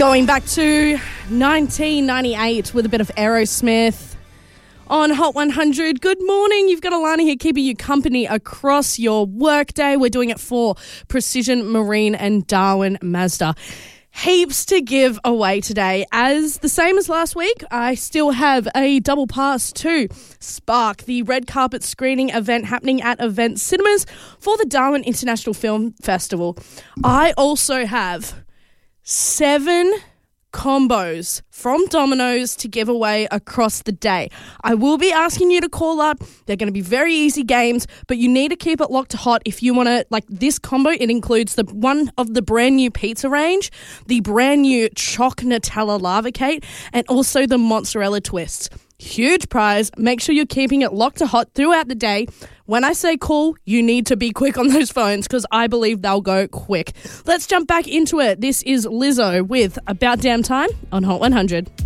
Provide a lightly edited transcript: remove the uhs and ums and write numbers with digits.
Going back to 1998 with a bit of Aerosmith on Hot 100. Good morning. You've got Alana here keeping you company across your workday. We're doing it for Precision Marine and Darwin Mazda. Heaps to give away today. As the same as last week, I still have a double pass to Spark, the red carpet screening event happening at Event Cinemas for the Darwin International Film Festival. I also have 7 combos from Domino's to give away across the day. I will be asking you to call up. They're going to be very easy games, but you need to keep it locked to hot if you want to, like this combo. It includes the one of the brand new pizza range, the brand new Choc Nutella Lava Cake, and also the mozzarella twists. Huge prize. Make sure you're keeping it locked to hot throughout the day. When I say call, you need to be quick on those phones because I believe they'll go quick. Let's jump back into it. This is Lizzo with About Damn Time on Hot 100.